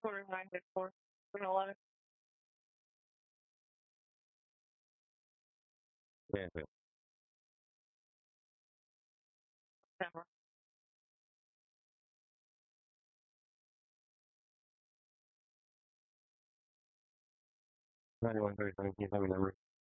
Quarter nine by 4. 11. Yeah. September. 91, 30, 17, 7 number.